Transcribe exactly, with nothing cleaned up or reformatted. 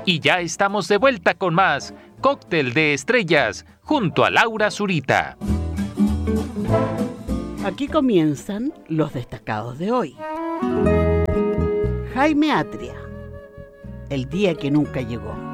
Y ya estamos de vuelta con más Cóctel de Estrellas junto a Laura Zurita. Aquí comienzan los destacados de hoy. Jaime Atria, el día que nunca llegó.